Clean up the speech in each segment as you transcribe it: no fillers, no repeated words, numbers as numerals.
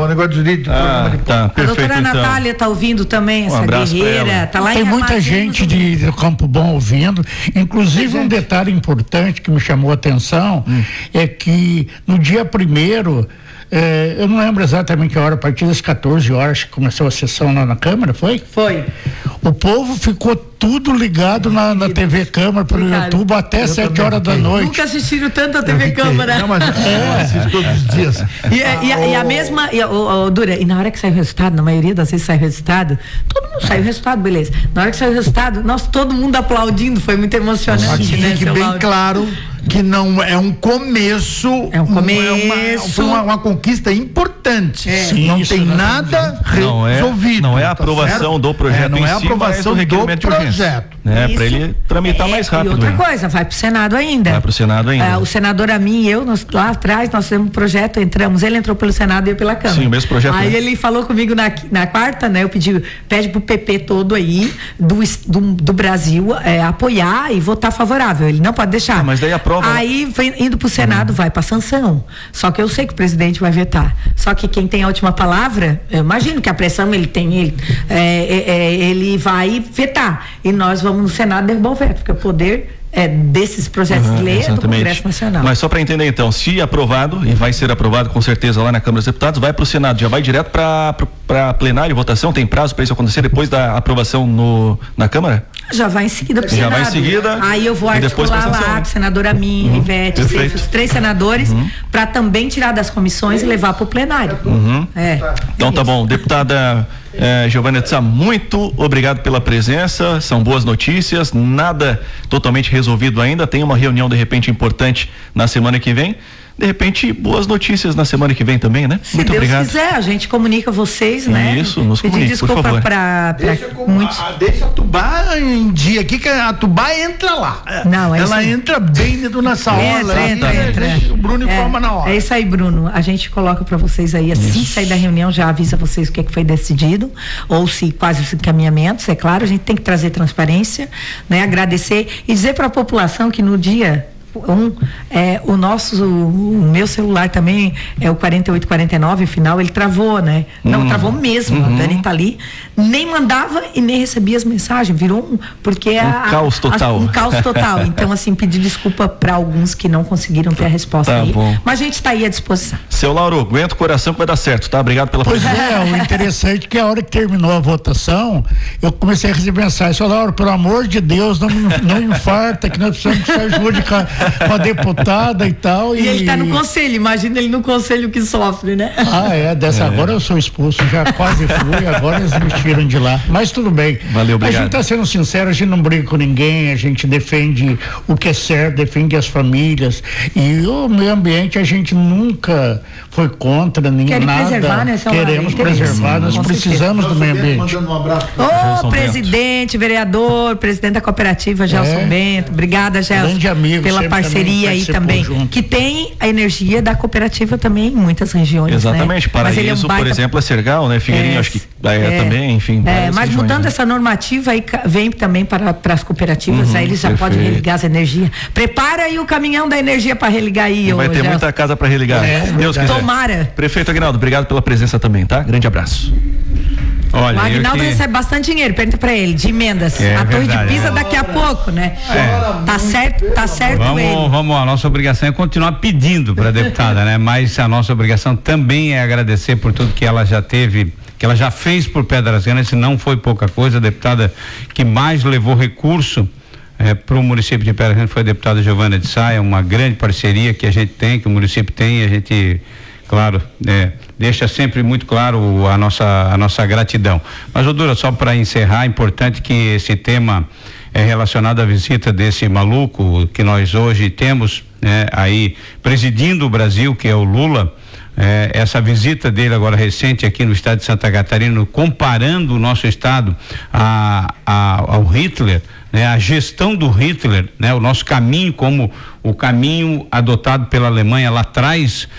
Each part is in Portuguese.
negócio jurídico. Tá, perfeito, a doutora Natália está ouvindo também, essa guerreira, tá lá tem em muita gente de Campo Bom ouvindo, inclusive um detalhe importante que me chamou a atenção é que no dia 1º, eu não lembro exatamente a hora, a partir das 14 horas que começou a sessão lá na Câmara, foi? Foi. O povo ficou tudo ligado na TV Câmara, pelo YouTube, até 7 horas da noite. Nunca assistiram tanto a TV Câmara. Não, mas assisto todos os dias. E a mesma, Dura, e na hora que sai o resultado, na maioria das vezes sai o resultado, todo mundo sai o resultado, beleza. Na hora que sai o resultado, todo mundo aplaudindo, foi muito emocionante, né? Fique bem claro que não é um começo. É um começo. Uma conquista importante. Sim, não tem nada resolvido. Não é a aprovação do projeto não em é a si, aprovação mas do requerimento de urgência, projeto. né? Para ele tramitar mais rápido. E outra coisa, vai pro Senado ainda. Vai pro Senado ainda. O senador Amin e eu, lá atrás, nós fizemos um projeto, ele entrou pelo Senado e eu pela Câmara. Sim, o mesmo projeto. Aí ele falou comigo na quarta, né? Eu pede pro PP todo aí, do Brasil, apoiar e votar favorável. Ele não pode deixar. Mas daí aprova. Aí, indo pro Senado, vai pra sanção. Só que eu sei que o presidente vai vetar. Só que quem tem a última palavra, eu imagino que a pressão ele tem, ele vai vetar. E nós vamos no Senado derrubar o veto, porque o poder desses projetos de lei é do Congresso Nacional. Mas só para entender então, se aprovado, e vai ser aprovado com certeza lá na Câmara dos Deputados, vai para o Senado, já vai direto para plenário, votação, tem prazo para isso acontecer depois da aprovação na Câmara? Já vai em seguida pro Senado. Já vai em seguida. Aí eu vou articular lá com o senador Amin, Ivete, os 3 senadores, para também tirar das comissões e levar para o plenário. Então tá bom, deputada Giovânia de Sá, muito obrigado pela presença, são boas notícias, nada totalmente resolvido ainda, tem uma reunião de repente importante na semana que vem. De repente, boas notícias na semana que vem também, né? Se Deus quiser, a gente comunica vocês, né? Isso, nos comunique, por favor. Deixa a Tubá em dia aqui, que a Tubá entra lá. Não, ela entra bem dentro nessa aula. Entra. O Bruno informa na hora. É isso aí, Bruno. A gente coloca para vocês aí, assim sair da reunião, já avisa vocês o que foi decidido, ou se quase os encaminhamentos, é claro, a gente tem que trazer transparência, né? Agradecer e dizer para a população que no dia o meu celular também é o 4849, final ele travou, né? Não, travou mesmo, a Dani tá ali, nem mandava e nem recebia as mensagens, virou porque caos total. Um caos total. Então, assim, pedir desculpa para alguns que não conseguiram ter a resposta aí. Bom. Mas a gente tá aí à disposição. Seu Lauro, aguenta o coração que vai dar certo, tá? Obrigado pela presença. Pois o interessante é que a hora que terminou a votação, eu comecei a receber mensagem: seu Lauro, pelo amor de Deus, não infarta, que nós precisamos que você ajude com a deputada e tal. E ele tá no conselho, imagina ele no conselho que sofre, né? Agora eu sou expulso, já quase fui, agora eles me tiram de lá, mas tudo bem. Valeu, obrigado. A gente tá sendo sincero, a gente não briga com ninguém, a gente defende o que é certo, defende as famílias, e o meio ambiente a gente nunca foi contra nada. Preservar, né, queremos preservar, nós precisamos do meio ambiente. Mandando um abraço presidente, vereador, presidente da cooperativa, Gelson Bento, obrigada, Gelson, grande amigo, pela parceria aí também, que tem a energia da cooperativa também em muitas regiões. Exatamente, né? Paraíso, por exemplo, é Sergal, né? Figueirinho, acho que também, enfim. Mas mudando essa normativa aí, vem também para as cooperativas, aí eles já podem religar as energias. Prepara aí o caminhão da energia para religar aí. Vai ter muita casa para religar. Deus quiser. Tomara. Prefeito Aguinaldo, obrigado pela presença também, tá? Grande abraço. Olha, o Aguinaldo recebe bastante dinheiro, pergunta pra ele, de emendas. A Torre de Pisa daqui a pouco, né? Tá certo Vamos lá, nossa obrigação é continuar pedindo pra deputada, né? Mas a nossa obrigação também é agradecer por tudo que ela já teve, que ela já fez por Pedras Grandes, não foi pouca coisa. A deputada que mais levou recurso para o município de Pedras Grandes foi a deputada Giovânia de Sá, é uma grande parceria que a gente tem, que o município tem, a gente, claro, deixa sempre muito claro a nossa gratidão. Mas, Odura, só para encerrar, é importante que esse tema é relacionado à visita desse maluco que nós hoje temos, aí presidindo o Brasil, que é o Lula. Essa visita dele agora recente aqui no estado de Santa Catarina, comparando o nosso estado ao Hitler, né? A gestão do Hitler, né? O nosso caminho como o caminho adotado pela Alemanha lá atrás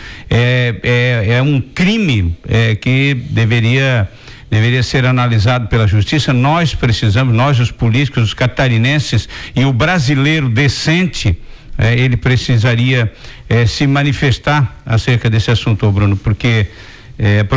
é um crime que deveria ser analisado pela justiça. Nós precisamos, nós os políticos, os catarinenses e o brasileiro decente, ele precisaria se manifestar acerca desse assunto, Bruno, porque